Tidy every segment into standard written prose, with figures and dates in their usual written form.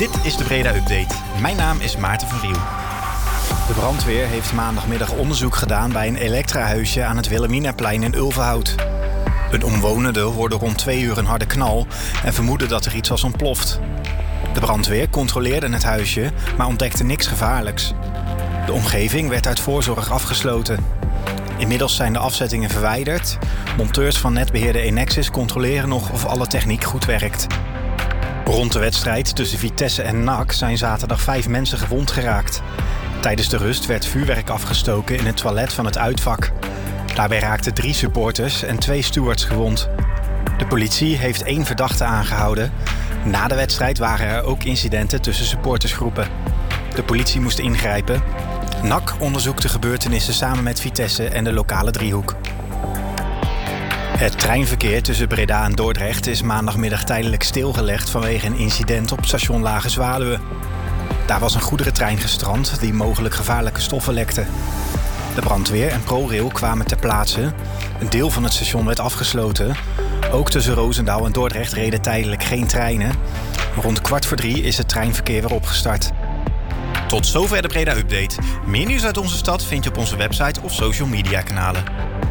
Dit is de Breda Update. Mijn naam is Maarten van Riel. De brandweer heeft maandagmiddag onderzoek gedaan bij een elektrahuisje aan het Wilhelminaplein in Ulvenhout. Een omwonende hoorde rond 2 uur een harde knal en vermoedde dat er iets was ontploft. De brandweer controleerde het huisje, maar ontdekte niks gevaarlijks. De omgeving werd uit voorzorg afgesloten. Inmiddels zijn de afzettingen verwijderd. Monteurs van netbeheerder Enexis controleren nog of alle techniek goed werkt. Rond de wedstrijd tussen Vitesse en NAC zijn zaterdag 5 mensen gewond geraakt. Tijdens de rust werd vuurwerk afgestoken in het toilet van het uitvak. Daarbij raakten 3 supporters en 2 stewards gewond. De politie heeft 1 verdachte aangehouden. Na de wedstrijd waren er ook incidenten tussen supportersgroepen. De politie moest ingrijpen. NAC onderzoekt de gebeurtenissen samen met Vitesse en de lokale driehoek. Het treinverkeer tussen Breda en Dordrecht is maandagmiddag tijdelijk stilgelegd vanwege een incident op station Lage Zwaluwe. Daar was een goederentrein gestrand die mogelijk gevaarlijke stoffen lekte. De brandweer en ProRail kwamen ter plaatse. Een deel van het station werd afgesloten. Ook tussen Roosendaal en Dordrecht reden tijdelijk geen treinen. Rond 2:15 is het treinverkeer weer opgestart. Tot zover de Breda Update. Meer nieuws uit onze stad vind je op onze website of social media kanalen.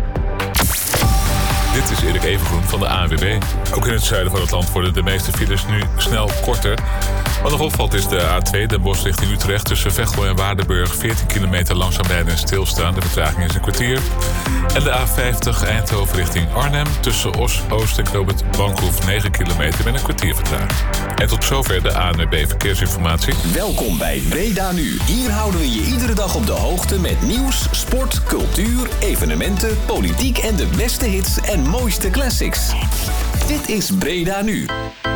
Dit is Erik Evengroen van de ANWB. Ook in het zuiden van het land worden de meeste files nu snel korter. Wat nog opvalt is de A2, Den Bosch richting Utrecht. Tussen Veghel en Waardenburg 14 kilometer langzaam rijden en stilstaan. De vertraging is een kwartier. En de A50 Eindhoven richting Arnhem. Tussen Oost en Knooppunt Bankhoef 9 kilometer met een kwartier vertraging. En tot zover de ANWB Verkeersinformatie. Welkom bij Breda Nu. Hier houden we je iedere dag op de hoogte met nieuws, sport, cultuur, evenementen, politiek en de beste hits en mooiste classics. Dit is Breda Nu.